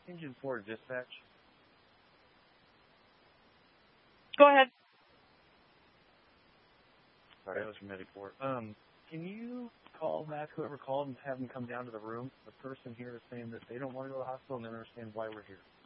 Engine 4 dispatch. Go ahead. Sorry, that was from Medic 4. Can you call back whoever called and have them come down to the room? The person here is saying that they don't want to go to the hospital and they don't understand why we're here.